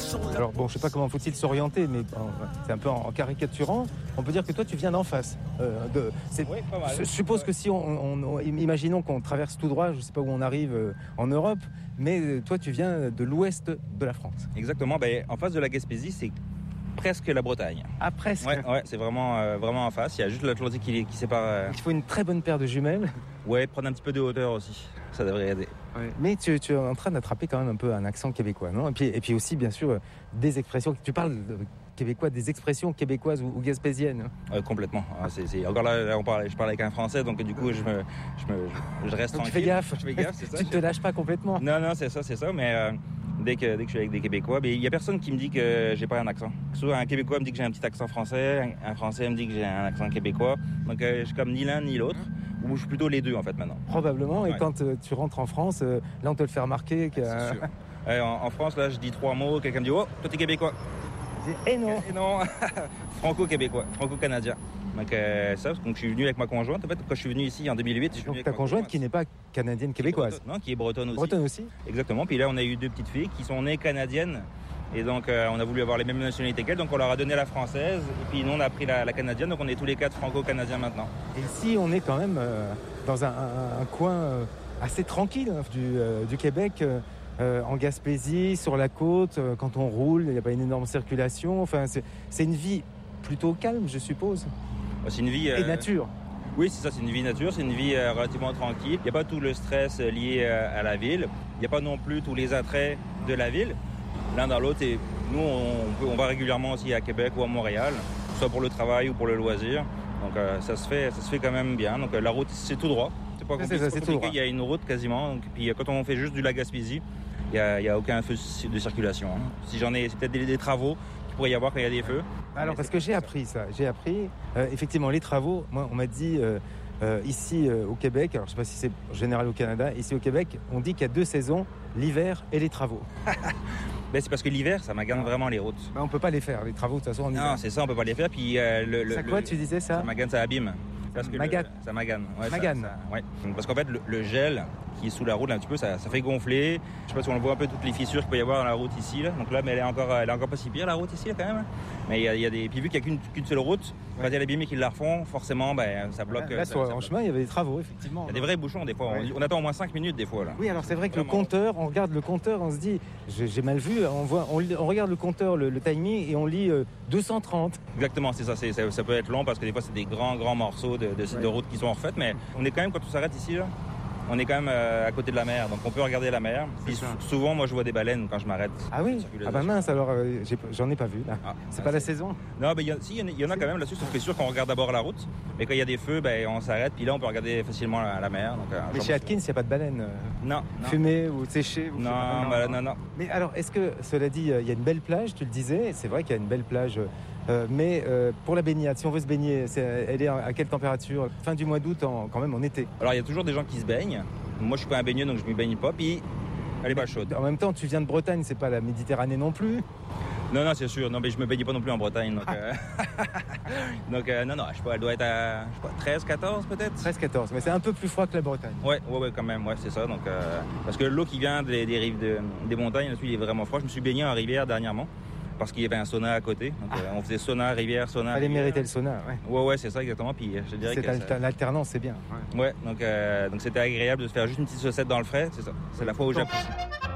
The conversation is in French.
Alors bon, je sais pas comment faut-il s'orienter, mais bon, c'est un peu en caricaturant. On peut dire que toi, tu viens d'en face. Oui, pas mal. Je suppose que si imaginons qu'on traverse tout droit, je sais pas où on arrive en Europe, mais toi, tu viens de l'ouest de la France. Exactement. En face de la Gaspésie, c'est presque la Bretagne. Ah, presque. Ouais, c'est vraiment en face. Il y a juste l'Atlantique qui sépare. Il faut une très bonne paire de jumelles. Ouais, prendre un petit peu de hauteur aussi. Ça devrait aider. Ouais. Mais tu es en train d'attraper quand même un peu un accent québécois, non ? Et puis aussi, bien sûr, des expressions. Tu parles québécois, des expressions québécoises ou gaspésiennes. Complètement. Encore là, je parle avec un Français, donc du coup, je reste donc tranquille. Tu fais gaffe. Je fais gaffe, c'est ça. Tu ne te lâches pas complètement. Non, c'est ça. Mais dès que je suis avec des Québécois, il n'y a personne qui me dit que j'ai pas un accent. Souvent, un Québécois me dit que j'ai un petit accent français, un Français me dit que j'ai un accent québécois. Donc, je suis comme ni l'un ni l'autre. Ou je suis plutôt les deux, en fait, maintenant. Probablement. Ouais. Et quand tu rentres en France, là, on te le fait remarquer. C'est sûr. En France, là, je dis 3 mots. Quelqu'un me dit « Oh, toi, t'es Québécois ». Et non. Franco-québécois, franco-canadien. Donc donc je suis venu avec ma conjointe. En fait, quand je suis venu ici en 2008, je suis venu avec ta conjointe qui n'est pas canadienne québécoise. Non, qui est bretonne aussi. Bretonne aussi. Exactement. Puis là, on a eu 2 petites filles qui sont nées canadiennes. Et donc, on a voulu avoir les mêmes nationalités qu'elles. Donc, on leur a donné la française. Et puis, nous, on a pris la canadienne. Donc, on est tous les 4 franco-canadiens maintenant. Et ici, on est quand même dans un coin assez tranquille du Québec. En Gaspésie, sur la côte, quand on roule, il n'y a pas une énorme circulation. Enfin, c'est une vie plutôt calme, je suppose. C'est une vie... Et nature. Oui, c'est ça, c'est une vie nature, c'est une vie relativement tranquille. Il n'y a pas tout le stress lié à la ville. Il n'y a pas non plus tous les attraits de la ville. L'un dans l'autre, et nous, on va régulièrement aussi à Québec ou à Montréal, soit pour le travail ou pour le loisir. Donc, ça se fait quand même bien. Donc, la route, c'est tout droit. C'est pas compliqué. C'est tout droit. Il y a une route quasiment. Donc, puis, quand on fait juste du lac Gaspésie, il n'y a aucun feu de circulation. Si c'est peut-être des travaux qu'il pourrait y avoir quand il y a des feux. Alors, parce que j'ai appris ça. Effectivement, les travaux, moi, on m'a dit ici au Québec, alors je ne sais pas si c'est général au Canada, ici au Québec, on dit qu'il y a 2 saisons, l'hiver et les travaux. C'est parce que l'hiver, ça magane vraiment les routes. On ne peut pas les faire, les travaux, de toute façon, en hiver. Non, c'est ça, on ne peut pas les faire. Puis, tu disais ça ? Ça magane, ça abîme. Parce que ça magane. Ouais, magane. Ouais. Parce qu'en fait, le gel qui est sous la route, là, un petit peu, ça fait gonfler. Je sais pas si on voit un peu toutes les fissures qu'il peut y avoir dans la route ici, là. Donc là, mais elle est encore pas si pire, la route ici, là, quand même. Mais il y a des... Puis vu qu'il n'y a qu'une seule route, quand il y a les bimés qui la refont, forcément, ça bloque. Là, en chemin, il y avait des travaux, effectivement. Il y a des vrais bouchons, des fois. Ouais. On attend au moins 5 minutes, des fois, là. Oui, alors c'est vrai que le compteur, on regarde le compteur, on se dit, j'ai mal vu, on regarde le compteur, le timing, et on lit 230. Exactement, c'est ça. Ça peut être long parce que des fois, c'est des grands morceaux de route qui sont refaites. Mais on est quand même, quand on s'arrête ici, là, on est quand même à côté de la mer, donc on peut regarder la mer. Puis souvent, moi, je vois des baleines quand je m'arrête. Ah oui ? Ah bah mince, alors j'en ai pas vu, là. C'est pas la saison ? Non, mais il y en a quand même là-dessus, sauf que c'est sûr qu'on regarde d'abord la route. Mais quand il y a des feux, on s'arrête, puis là, on peut regarder facilement la mer. Donc, mais chez Atkins, il n'y a pas de baleines non. Fumées ou séchées ou non. Mais alors, est-ce que, cela dit, il y a une belle plage, tu le disais, c'est vrai qu'il y a une belle plage... mais pour la baignade, si on veut se baigner, elle est à quelle température ? Fin du mois d'août, quand même en été. Alors, il y a toujours des gens qui se baignent. Moi, je suis pas un baigneux, donc je m'y baigne pas. Puis, elle est pas chaude. En même temps, tu viens de Bretagne, c'est pas la Méditerranée non plus. Non, c'est sûr. Non, mais je me baigne pas non plus en Bretagne. Donc, non, elle doit être à 13, 14 peut-être. 13, 14, mais c'est un peu plus froid que la Bretagne. Ouais, quand même, c'est ça. Donc, parce que l'eau qui vient des rives des montagnes, il est vraiment froid. Je me suis baigné en rivière dernièrement. Parce qu'il y avait un sauna à côté. Donc, on faisait sauna, rivière. Fallait mériter le sauna, ouais. Ouais, c'est ça, exactement. Puis je dirais que l'alternance, c'est bien. Ouais, donc c'était agréable de se faire juste une petite saucette dans le frais, c'est ça. C'est la fois où j'apprécie.